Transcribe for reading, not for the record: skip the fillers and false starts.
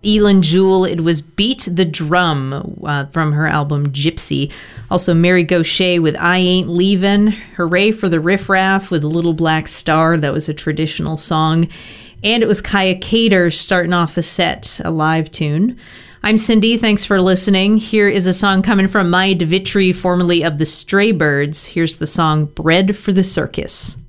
Elin Jewell, it was Beat the Drum from her album Gypsy. Also Mary Gaucher with I Ain't Leavin'. Hooray for the Riff Raff with Little Black Star. That was a traditional song. And it was Kaya Kater starting off the set, a live tune. I'm Cindy. Thanks for listening. Here is a song coming from Maya DeVitri, formerly of the Stray Birds. Here's the song Bread for the Circus.